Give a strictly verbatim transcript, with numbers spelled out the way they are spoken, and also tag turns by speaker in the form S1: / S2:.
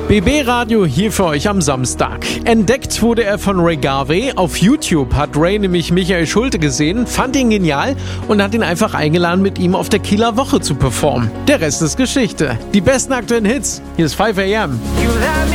S1: B B Radio hier für euch am Samstag. Entdeckt wurde er von Ray Garvey. Auf YouTube hat Ray nämlich Michael Schulte gesehen, fand ihn genial und hat ihn einfach eingeladen, mit ihm auf der Kieler Woche zu performen. Der Rest ist Geschichte. Die besten aktuellen Hits. Hier ist five a m.